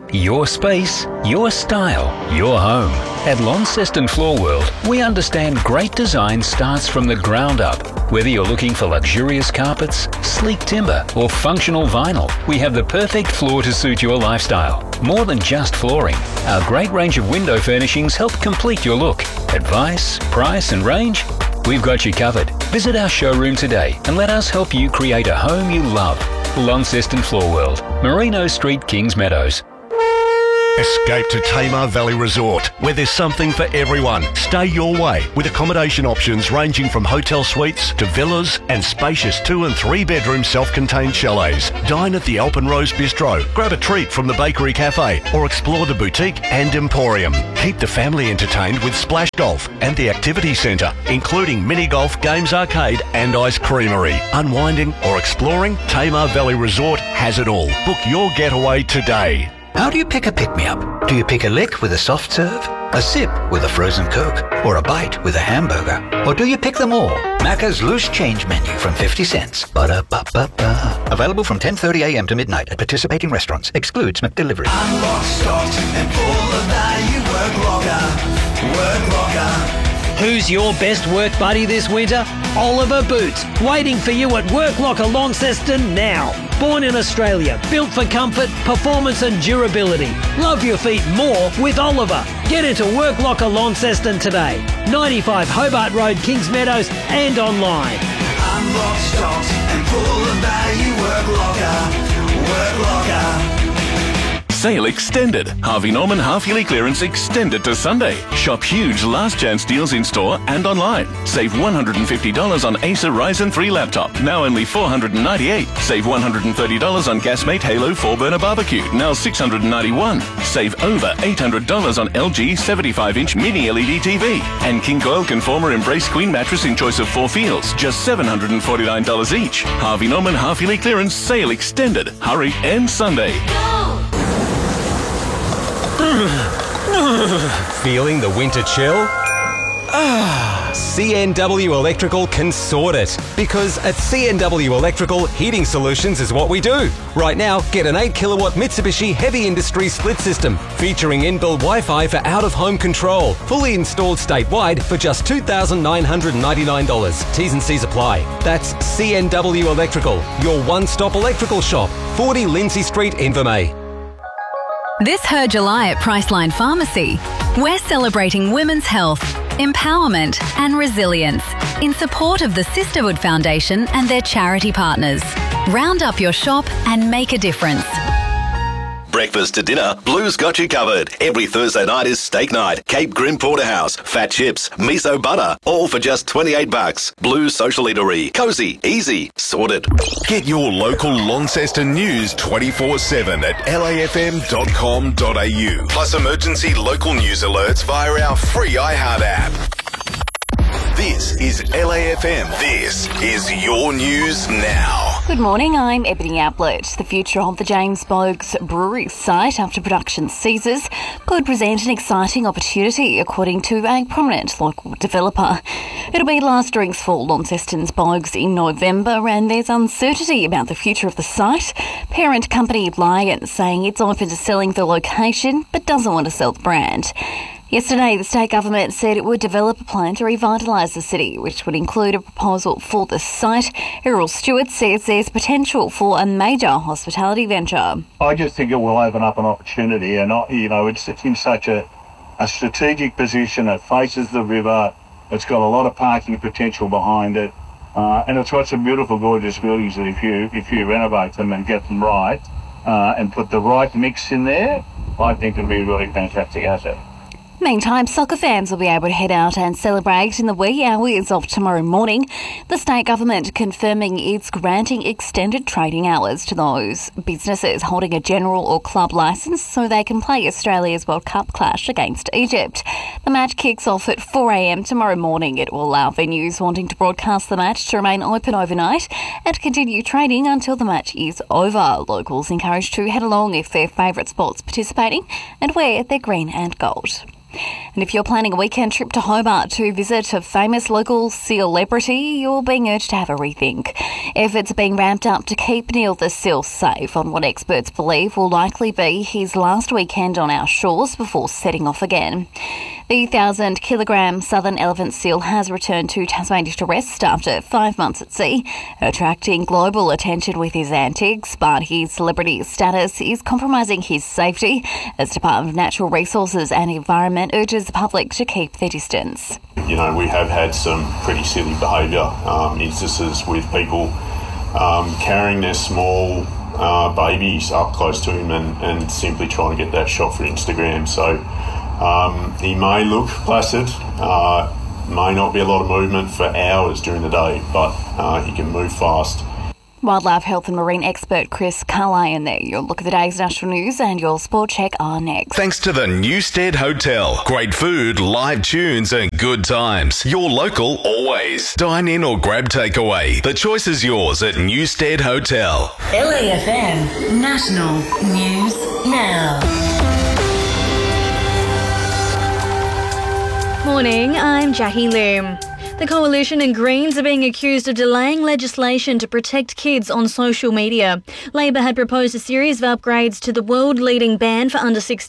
Your space, your style, your home. At Launceston Floor World, we understand great design starts from the ground up. Whether you're looking for luxurious carpets, sleek timber, or functional vinyl, we have the perfect floor to suit your lifestyle. More than just flooring, our great range of window furnishings help complete your look. Advice, price and range? We've got you covered. Visit our showroom today and let us help you create a home you love. Launceston Floor World, Merino Street, Kings Meadows. Escape to Tamar Valley Resort, where there's something for everyone. Stay your way with accommodation options ranging from hotel suites to villas and spacious 2 and 3 bedroom self-contained chalets. Dine at the Alpenrose Bistro, grab a treat from the Bakery Cafe, or explore the boutique and emporium. Keep the family entertained with Splash Golf and the Activity Centre, including mini golf, games arcade and ice creamery. Unwinding or exploring, Tamar Valley Resort has it all. Book your getaway today. How do you pick a pick-me-up? Do you pick a lick with a soft serve, a sip with a frozen Coke, or a bite with a hamburger? Or do you pick them all? Macca's Loose Change Menu from 50 cents. Ba-da-ba-ba-ba. Available from 10:30am to midnight at participating restaurants. Excludes McDelivery. Unlocked, stocked and full of value. Work locker. Work locker. Who's your best work buddy this winter? Oliver Boots, waiting for you at Work Locker Launceston now. Born in Australia, built for comfort, performance and durability. Love your feet more with Oliver. Get into Work Locker Launceston today. 95 Hobart Road, Kings Meadows and online. Unlocked, stocked and full of value. Work locker. Work locker. Sale extended. Harvey Norman half-yearly clearance extended to Sunday. Shop huge last chance deals in store and online. Save $150 on Acer Ryzen 3 laptop, now only $498. Save $130 on Gasmate Halo 4-burner barbecue, now $691. Save over $800 on LG 75-inch mini LED TV. And King Coil Conformer Embrace Queen mattress in choice of 4 feels, just $749 each. Harvey Norman half-yearly clearance sale extended. Hurry, end Sunday. Feeling the winter chill? CNW Electrical can sort it. Because at CNW Electrical, heating solutions is what we do. Right now, get an 8 kilowatt Mitsubishi Heavy Industry split system featuring inbuilt Wi-Fi for out-of-home control. Fully installed statewide for just $2,999. T's and C's apply. That's CNW Electrical, your one-stop electrical shop. 40 Lindsay Street, Invermay. This Her July at Priceline Pharmacy, we're celebrating women's health, empowerment and resilience in support of the Sisterhood Foundation and their charity partners. Round up your shop and make a difference. Breakfast to dinner, Blue's got you covered. Every Thursday night is steak night. Cape Grim Porterhouse, fat chips, miso butter, all for just $28. Blue's Social Eatery. Cozy, easy, sorted. Get your local Launceston news 24/7 at lafm.com.au. Plus emergency local news alerts via our free iHeart app. This is LAFM. This is your news now. Good morning, I'm Ebony Ablett. The future of the James Bogues Brewery site after production ceases could present an exciting opportunity, according to a prominent local developer. It'll be last drinks for Launceston's Bogues in November, and there's uncertainty about the future of the site. Parent company Lion saying it's open to selling the location but doesn't want to sell the brand. Yesterday, the state government said it would develop a plan to revitalise the city, which would include a proposal for the site. Errol Stewart says there's potential for a major hospitality venture. I just think it will open up an opportunity, and it's in such a strategic position. It faces the river. It's got a lot of parking potential behind it, and it's got some beautiful, gorgeous buildings that if you renovate them and get them right and put the right mix in there, I think it'll be a really fantastic asset. Meantime, soccer fans will be able to head out and celebrate in the wee hours of tomorrow morning. The state government confirming it's granting extended trading hours to those businesses holding a general or club licence so they can play Australia's World Cup clash against Egypt. The match kicks off at 4 a.m. tomorrow morning. It will allow venues wanting to broadcast the match to remain open overnight and continue trading until the match is over. Locals encouraged to head along if their favourite sports participating and wear their green and gold. And if you're planning a weekend trip to Hobart to visit a famous local celebrity, you're being urged to have a rethink. Efforts are being ramped up to keep Neil the seal safe on what experts believe will likely be his last weekend on our shores before setting off again. The 1,000-kilogram southern elephant seal has returned to Tasmania to rest after 5 months at sea, attracting global attention with his antics, but his celebrity status is compromising his safety as Department of Natural Resources and Environment urges the public to keep their distance. You know, we have had some pretty silly behaviour, instances with people carrying their small babies up close to him and simply trying to get that shot for Instagram. So he may look placid, may not be a lot of movement for hours during the day, but he can move fast. Wildlife health and marine expert Chris Carlyon there. Your look at the day's national news and your sport check are next. Thanks to the Newstead Hotel. Great food, live tunes and good times. Your local always. Dine in or grab takeaway. The choice is yours at Newstead Hotel. LAFM National News Now. Morning, I'm Jackie Loom. The Coalition and Greens are being accused of delaying legislation to protect kids on social media. Labor had proposed a series of upgrades to the world-leading ban for under-16